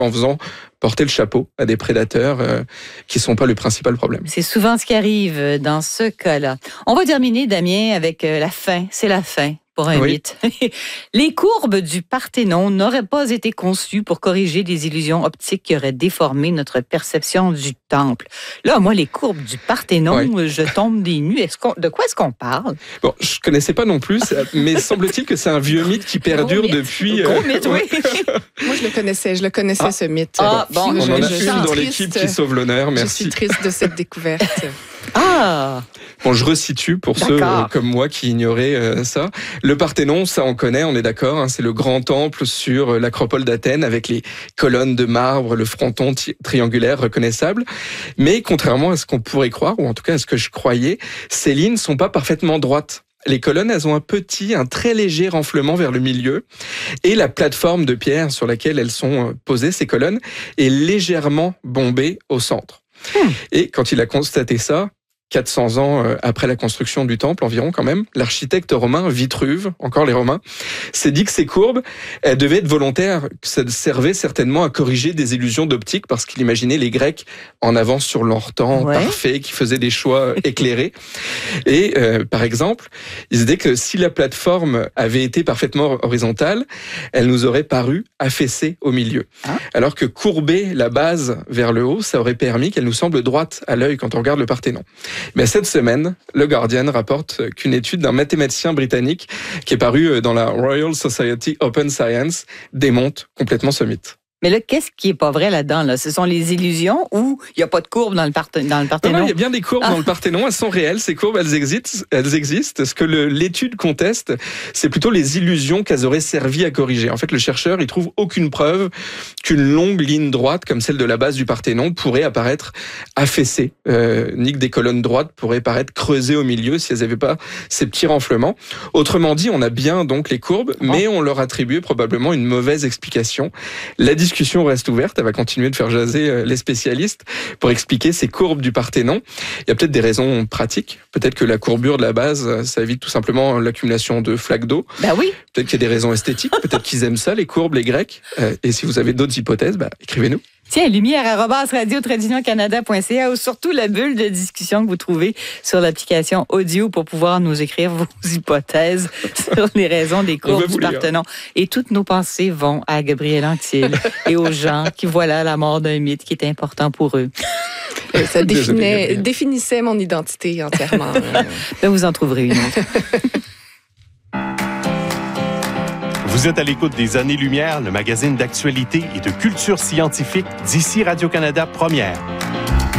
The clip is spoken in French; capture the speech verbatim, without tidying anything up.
en faisant porter le chapeau à des prédateurs euh, qui ne sont pas le principal problème. C'est souvent ce qui arrive dans ce cas-là. On va terminer, Damien, avec euh, la fin. C'est la fin. Pour un Oui. mythe. Les courbes du Parthénon n'auraient pas été conçues pour corriger des illusions optiques qui auraient déformé notre perception du temple. Là, moi, les courbes du Parthénon, oui. je tombe des nues. Est-ce qu'on, de quoi est-ce qu'on parle? Bon, je connaissais pas non plus, mais semble-t-il que c'est un vieux mythe qui perdure mythe. depuis... Gros mythe, oui. Moi, je le connaissais, je le connaissais, ah. ce mythe. Ah, bon, on je, en a je, une je dans triste. l'équipe qui sauve l'honneur, merci. Je suis triste de cette découverte. Ah! Bon, je resitue pour D'accord. ceux euh, comme moi qui ignoraient euh, ça. Le Parthénon, ça on connaît, on est d'accord, hein, c'est le grand temple sur euh, l'acropole d'Athènes avec les colonnes de marbre, le fronton tri- triangulaire reconnaissable. Mais contrairement à ce qu'on pourrait croire, ou en tout cas à ce que je croyais, ces lignes ne sont pas parfaitement droites. Les colonnes, elles ont un petit, un très léger renflement vers le milieu. Et la plateforme de pierre sur laquelle elles sont posées, ces colonnes, est légèrement bombée au centre. Hmm. Et quand il a constaté ça, quatre cents ans après la construction du temple environ quand même, l'architecte romain Vitruve, encore les Romains, s'est dit que ces courbes, elles devaient être volontaires, que ça servait certainement à corriger des illusions d'optique parce qu'il imaginait les Grecs en avance sur leur temps, ouais. parfait, qui faisaient des choix éclairés. Et euh, par exemple, il se dit que si la plateforme avait été parfaitement horizontale, elle nous aurait paru affaissée au milieu. Ah. Alors que courber la base vers le haut, ça aurait permis qu'elle nous semble droite à l'œil quand on regarde le Parthénon. Mais cette semaine, le Guardian rapporte qu'une étude d'un mathématicien britannique qui est paru dans la Royal Society Open Science démonte complètement ce mythe. Mais là, qu'est-ce qui est pas vrai là-dedans? Là? Ce sont les illusions ou il n'y a pas de courbe dans le, Parthe- dans le Parthénon? Non, non, il y a bien des courbes ah. dans le Parthénon. Elles sont réelles. Ces courbes, elles existent. Elles existent. Ce que le, l'étude conteste, c'est plutôt les illusions qu'elles auraient servi à corriger. En fait, le chercheur, il trouve aucune preuve qu'une longue ligne droite, comme celle de la base du Parthénon, pourrait apparaître affaissée, euh, ni que des colonnes droites pourraient paraître creusées au milieu si elles n'avaient pas ces petits renflements. Autrement dit, on a bien donc les courbes, oh. mais on leur attribuait probablement une mauvaise explication. La La discussion reste ouverte, elle va continuer de faire jaser les spécialistes pour expliquer ces courbes du Parthénon. Il y a peut-être des raisons pratiques, peut-être que la courbure de la base, ça évite tout simplement l'accumulation de flaques d'eau. Ben oui. Peut-être qu'il y a des raisons esthétiques, peut-être qu'ils aiment ça, les courbes, les Grecs. Et si vous avez d'autres hypothèses, bah, écrivez-nous. Tiens, lumière arobase radio tradition canada point c a ou surtout la bulle de discussion que vous trouvez sur l'application audio pour pouvoir nous écrire vos hypothèses sur les raisons des courbes du Parthénon. Et toutes nos pensées vont à Gabriel Anctil et aux gens qui voient là la mort d'un mythe qui est important pour eux. Ça définait, définissait mon identité entièrement. Ben, vous en trouverez une autre. Vous êtes à l'écoute des Années-Lumière, le magazine d'actualité et de culture scientifique d'ici Radio-Canada Première.